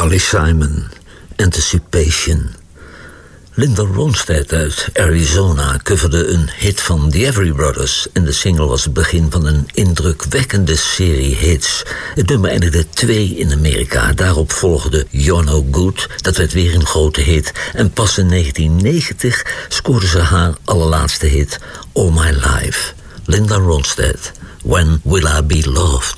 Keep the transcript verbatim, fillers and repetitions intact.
Carly Simon, Anticipation. Linda Ronstadt uit Arizona coverde een hit van The Everly Brothers en de single was het begin van een indrukwekkende serie hits. Het nummer eindigde twee in Amerika. Daarop volgde You're No Good, dat werd weer een grote hit. En pas in negentien negentig scoorde ze haar allerlaatste hit, All My Life. Linda Ronstadt, When Will I Be Loved?